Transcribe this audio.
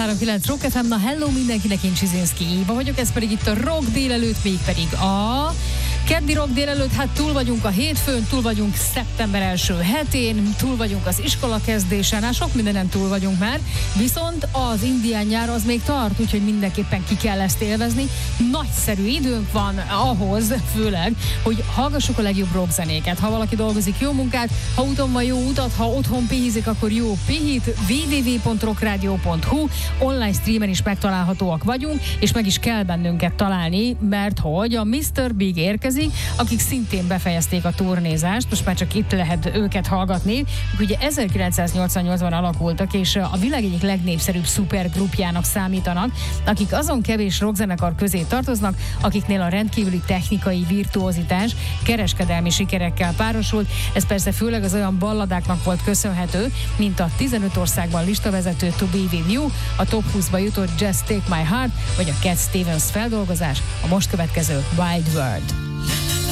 103.9 Rock FM, na hello mindenkinek, én Csizinszki Éva vagyok, ez pedig itt a Rock délelőtt, mégpedig a keddi Rock délelőtt. Hát túl vagyunk a hétfőn, túl vagyunk szeptember első hetén, túl vagyunk az iskola kezdésen, hát sok mindenen túl vagyunk már, viszont az indián nyár az még tart, úgyhogy mindenképpen ki kell ezt élvezni. Nagyszerű időnk van ahhoz, főleg, hogy hallgassuk a legjobb rock zenéket. Ha valaki dolgozik, jó munkát, ha úton van, jó utat, ha otthon pihizik, akkor jó pihit. www.rockradio.hu online streamen is megtalálhatóak vagyunk, és meg is kell bennünket találni, mert hogy a Mr. Big érkezik, akik szintén befejezték a turnézást, most már csak itt lehet őket hallgatni. Ugye 1988-ban alakultak, és a világ egyik legnépszerűbb szupergrupjának számítanak, akik azon kevés rockzenekar közé tartoznak, akiknél a rendkívüli technikai virtuózitás kereskedelmi sikerekkel párosult. Ez persze főleg az olyan balladáknak volt köszönhető, mint a 15 országban listavezető To Be With You, a Top 20-ba jutott Just Take My Heart, vagy a Cat Stevens feldolgozás, a most következő Wild World.